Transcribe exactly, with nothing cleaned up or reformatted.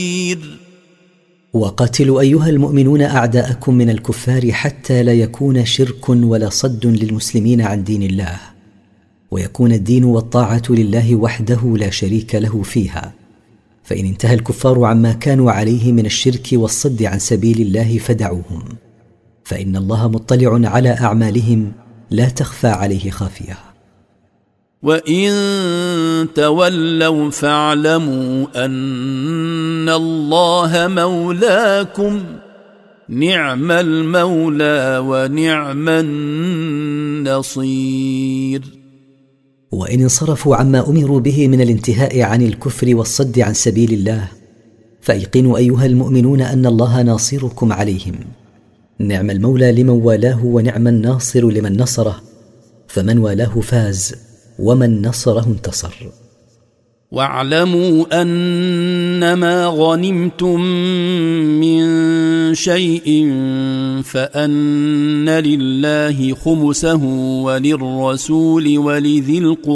وقاتلوا أيها المؤمنون أعداءكم من الكفار حتى لا يكون شرك ولا صد للمسلمين عن دين الله، ويكون الدين والطاعة لله وحده لا شريك له فيها. فإن انتهى الكفار عما كانوا عليه من الشرك والصد عن سبيل الله فدعوهم، فإن الله مطلع على أعمالهم لا تخفى عليه خافية. وإن تولوا فاعلموا أن الله مولاكم نعم المولى ونعم النصير. وإن انصرفوا عما أمروا به من الانتهاء عن الكفر والصد عن سبيل الله فأيقنوا أيها المؤمنون أن الله ناصركم عليهم، نعم المولى لمن والاه ونعم الناصر لمن نصره، فمن والاه فاز ومن نصره انتصر. واعلموا أنما غنمتم من شيء فأن لله خمسه وللرسول ولذي القربى